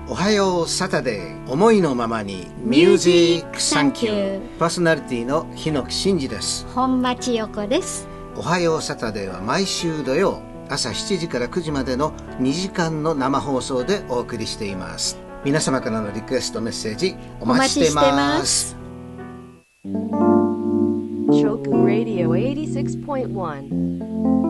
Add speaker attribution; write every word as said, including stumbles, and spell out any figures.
Speaker 1: おはようサタデー、思いのままにミュージックサンキュー。パーソナリティの日野木真嗣です。
Speaker 2: 本町陽子です。
Speaker 1: おはようサタデーは毎週土曜朝しちじからくじまでのにじかんの生放送でお送りしています。皆様からのリクエストメッセージお待ちしています。
Speaker 3: Shoku Radio はちじゅうろくてんいち